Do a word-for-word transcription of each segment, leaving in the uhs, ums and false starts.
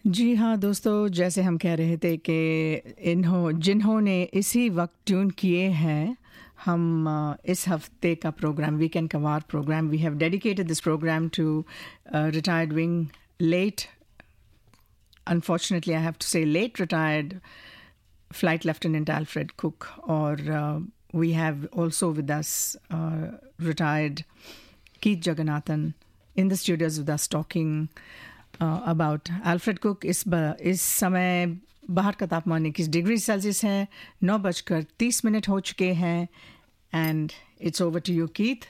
जी हाँ दोस्तों, जैसे हम कह रहे थे कि इन्हों जिन्होंने इसी वक्त ट्यून किए हैं, हम uh, इस हफ्ते का प्रोग्राम वीकेंड का वार programme we have dedicated this programme to retired wing late unfortunately I have to say late retired Flight Lieutenant Alfred Cook, or uh, we have also with us uh, retired Keith Jagannathan in the studios with us talking uh, about Alfred Cook. इस ब, इस समय बाहर का तापमान इक्कीस degree Celsius है, नौ बजकर तीस मिनट हो चुके हैं, and it's over to you, Keith.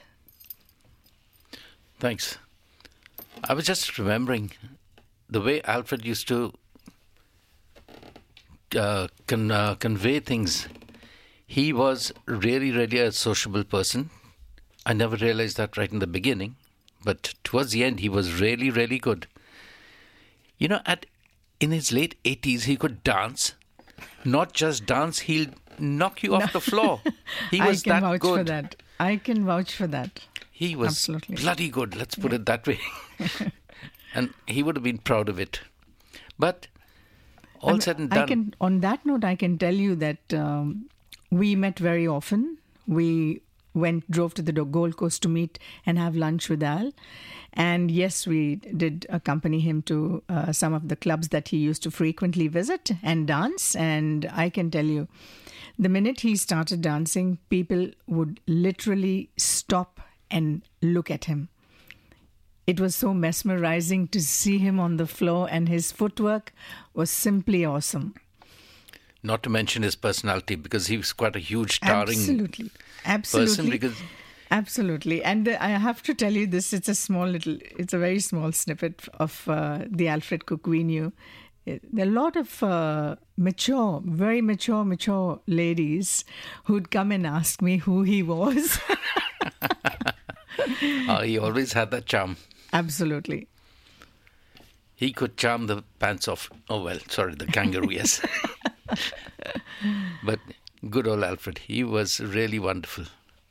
Thanks. I was just remembering the way Alfred used to uh, con- uh, convey things. He was really, really a sociable person. I never realized that right in the beginning, but towards the end, he was really, really good. You know, at in his late eighties, he could dance. Not just dance, he'll knock you off no. the floor. He was I can that vouch good. for that. I can vouch for that. He was Absolutely. bloody good, let's put yeah. it that way. And he would have been proud of it. But all I mean, said and done. I can, on that note, I can tell you that um, we met very often. We went, drove to the Gold Coast to meet and have lunch with Al. And yes, we did accompany him to uh, some of the clubs that he used to frequently visit and dance. And I can tell you, the minute he started dancing, people would literally stop and look at him. It was so mesmerizing to see him on the floor, and his footwork was simply awesome. Not to mention his personality, because he was quite a huge, towering Absolutely. Absolutely. person. Because Absolutely. And the, I have to tell you this, it's a small little, it's a very small snippet of uh, the Alfred Cook we knew. There are a lot of uh, mature, very mature, mature ladies who'd come and ask me who he was. uh, he always had that charm. Absolutely. He could charm the pants off. Oh, well, sorry, the kangaroo, yes. But good old Alfred, he was really wonderful.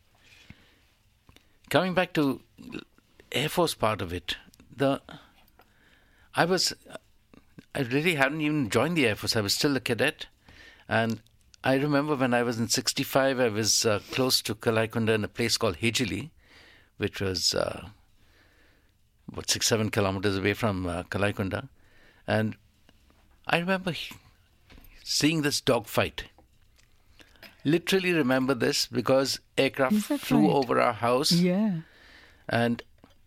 Coming back to Air Force part of it, the I was, I really hadn't even joined the Air Force. I was still a cadet. And I remember when I was in sixty-five, I was uh, close to Kalaikunda in a place called Hijili, which was uh, about six, seven kilometers away from uh, Kalaikunda. And I remember seeing this dogfight. Literally remember this because aircraft flew right? over our house. Yeah. And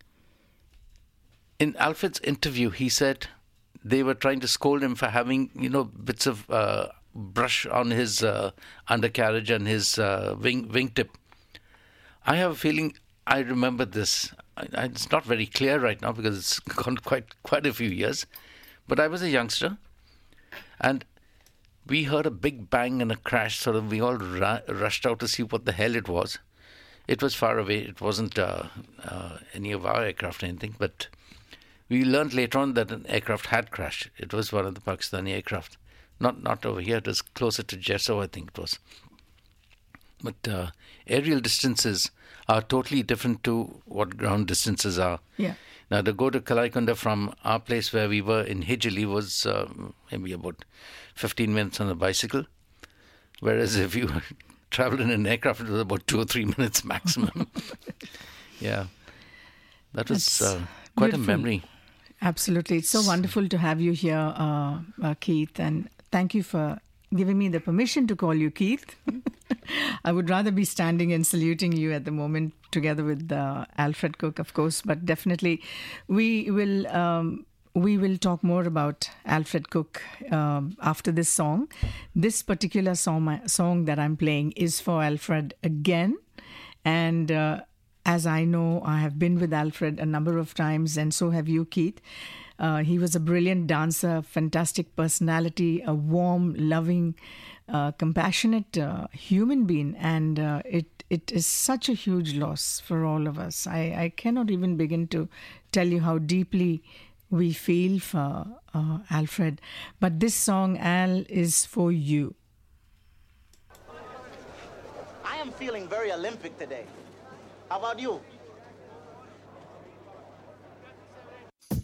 in Alfred's interview, he said they were trying to scold him for having, you know, bits of uh, brush on his uh, undercarriage and his uh, wing wingtip. I have a feeling I remember this. I, I, it's not very clear right now because it's gone quite quite a few years. But I was a youngster, and we heard a big bang and a crash. Sort of, we all ra- rushed out to see what the hell it was. It was far away. It wasn't uh, uh, any of our aircraft or anything. But we learned later on that an aircraft had crashed. It was one of the Pakistani aircraft. Not not over here. It was closer to Jesso, I think it was. But uh, aerial distances are totally different to what ground distances are. Yeah. Now, to go to Kalaikunda from our place where we were in Hijili was uh, maybe about fifteen minutes on a bicycle. Whereas if you traveled in an aircraft, it was about two or three minutes maximum. Yeah. That was uh, quite beautiful. A memory. Absolutely. It's so wonderful to have you here, uh, uh, Keith. And thank you for giving me the permission to call you Keith. I would rather be standing and saluting you at the moment together with uh, Alfred Cook, of course. But definitely we will um, we will talk more about Alfred Cook um, after this song. This particular song, song that I'm playing is for Alfred again. And uh, as I know, I have been with Alfred a number of times, and so have you, Keith. Uh, he was a brilliant dancer, fantastic personality, a warm, loving, uh, compassionate uh, human being. And uh, it it is such a huge loss for all of us. I, I cannot even begin to tell you how deeply we feel for uh, Alfred. But this song, Al, is for you. I am feeling very Olympic today. How about you?